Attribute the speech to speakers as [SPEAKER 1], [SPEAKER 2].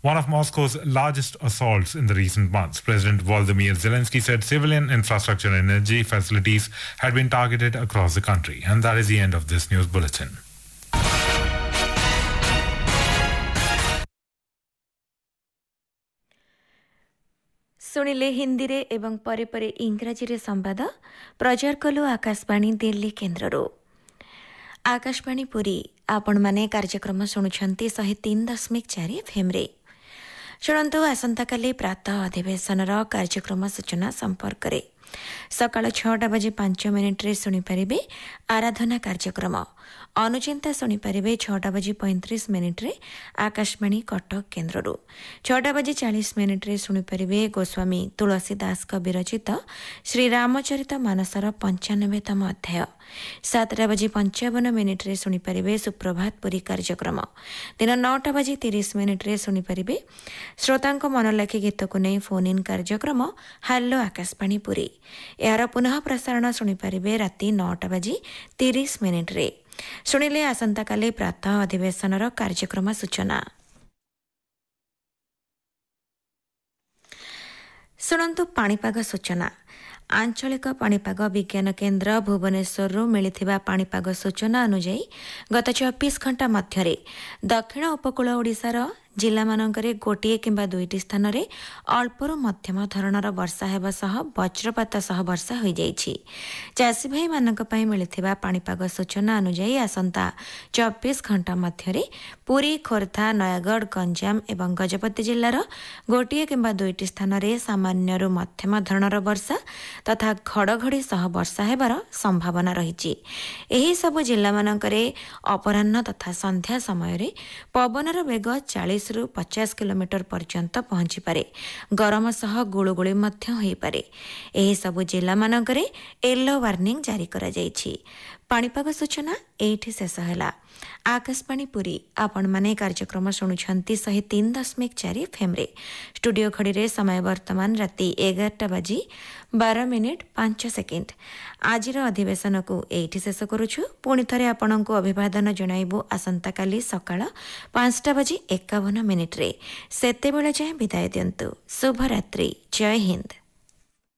[SPEAKER 1] one of Moscow's largest assaults in the recent months. President Volodymyr Zelensky said civilian infrastructure and energy facilities had been targeted across the country. And that is the end of this news bulletin.
[SPEAKER 2] ଶୁଣିଲେ ହିନ୍ଦୀରେ ଏବଂ ପରେ ପରେ ଇଂରାଜୀରେ ସମ୍ବାଦ ପ୍ରଚାର କଲୁ ଆକାଶବାଣୀ ଦିଲ୍ଲୀ କେନ୍ଦ୍ରରୁ। ଆକାଶବାଣୀ ପୁରୀ ଆପଣମାନେ କାର୍ଯ୍ୟକ୍ରମ ଶୁଣୁଛନ୍ତି 103.4 ଏଫ୍ଏମ୍ରେ। ଶୁଣନ୍ତୁ ଆସନ୍ତାକାଲି ପ୍ରାତଃ ଅଧିବେଶନର କାର୍ଯ୍ୟକ୍ରମ ସୂଚନା ସମ୍ପର୍କରେ। ସକାଳ 6:05 ଶୁଣିପାରିବେ ଆରାଧନା କାର୍ଯ୍ୟକ୍ରମ। ଅନୁଚିନ୍ତା ଶୁଣିପାରିବେ 6:35 ଆକାଶବାଣୀ କଟକ କେନ୍ଦ୍ରରୁ। 6:40 ଶୁଣିପାରିବେ ଗୋସ୍ୱାମୀ ତୁଳସୀ ଦାସଙ୍କ ବିରଚିତ ଶ୍ରୀରାମଚରିତ ମାନସର 95ତମ ଅଧ୍ୟାୟ। 7:55 ଶୁଣିପାରିବେ ସୁପ୍ରଭାତ ପୁରୀ କାର୍ଯ୍ୟକ୍ରମ। ଦିନ 9:30 ଶୁଣିପାରିବେ ଶ୍ରୋତାଙ୍କ ମନଲାଖି ଗୀତକୁ ନେଇ ଫୋନ୍ ଇନ୍ କାର୍ଯ୍ୟକ୍ରମ ହାଲୋ ଆକାଶବାଣୀ ପୁରୀ। ଏହାର ପୁନଃ ପ୍ରସାରଣ ଶୁଣିପାରିବେ ରାତି 9:30 ଶୁଣିଲେ ଆସନ୍ତାକାଲି ପ୍ରାତଃ ଅଧିବେଶନର କାର୍ଯ୍ୟକ୍ରମ ସୂଚନା। ଶୁଣନ୍ତୁ ପାଣିପାଗ ସୂଚନା। ଆଞ୍ଚଳିକ ପାଣିପାଗ ବିଜ୍ଞାନ କେନ୍ଦ୍ର ଭୁବନେଶ୍ୱରରୁ ମିଳିଥିବା ପାଣିପାଗ ସୂଚନା ଅନୁଯାୟୀ ଗତ 24 ଘଣ୍ଟା ମଧ୍ୟରେ ଦକ୍ଷିଣ ଉପକୂଳ ଓଡ଼ିଶାର ଜିଲ୍ଲାମାନଙ୍କରେ ଗୋଟିଏ କିମ୍ବା ଦୁଇଟି ସ୍ଥାନରେ ଅଳ୍ପରୁ ମଧ୍ୟମ ଧରଣର ବର୍ଷା ହେବା ସହ ବଜ୍ରପାତ ସହ ବର୍ଷା ହୋଇଯାଇଛି। ଚାଷୀ ଭାଇମାନଙ୍କ ପାଇଁ ମିଳିଥିବା ପାଣିପାଗ ସୂଚନା ଅନୁଯାୟୀ ଆସନ୍ତା 24 ଘଣ୍ଟା ମଧ୍ୟରେ ପୁରୀ, ଖୋର୍ଦ୍ଧା, ନୟାଗଡ଼, ଗଞ୍ଜାମ ଏବଂ ଗଜପତି ଜିଲ୍ଲାର ଗୋଟିଏ କିମ୍ବା ଦୁଇଟି ସ୍ଥାନରେ ସାମାନ୍ୟରୁ ମଧ୍ୟମ ଧରଣର ବର୍ଷା ତଥା ଘଡ଼ଘଡ଼ି ସହ ବର୍ଷା ହେବାର ସମ୍ଭାବନା ରହିଛି। ଏହିସବୁ ଜିଲ୍ଲାମାନଙ୍କରେ ଅପରାହ୍ନ ତଥା ସନ୍ଧ୍ୟା ସମୟରେ ପବନର ବେଗ 40-50 କିଲୋମିଟର ପର୍ଯ୍ୟନ୍ତ ପହଞ୍ଚିପାରେ। ଗରମ ସହ ଗୁଳୁଗୁଳି ମଧ୍ୟ ହୋଇପାରେ। ଏହିସବୁ ଜିଲ୍ଲାମାନଙ୍କରେ ୟେଲୋ ୱାର୍ଣ୍ଣିଂ ଜାରି କରାଯାଇଛି। ପାଣିପାଗ ସୂଚନା ଏଇଠି ଶେଷ ହେଲା। ଆକାଶବାଣୀ ପୁରୀ ଆପଣମାନେ କାର୍ଯ୍ୟକ୍ରମ ଶୁଣୁଛନ୍ତି 103.4 ଏଫ୍ଏମ୍ରେ। ଷ୍ଟୁଡିଓ ଘଡ଼ିରେ ସମୟ ବର୍ତ୍ତମାନ ରାତି 11:12:05। ଆଜିର ଅଧିବେଶନକୁ ଏଇଠି ଶେଷ କରୁଛୁ। ପୁଣି ଥରେ ଆପଣଙ୍କୁ ଅଭିବାଦନ ଜଣାଇବୁ ଆସନ୍ତାକାଲି ସକାଳ 5:51 ସେତେବେଳେ ଯାଏଁ ବିଦାୟ ଦିଅନ୍ତୁ। ଶୁଭରାତ୍ରି। ଜୟ ହିନ୍ଦ।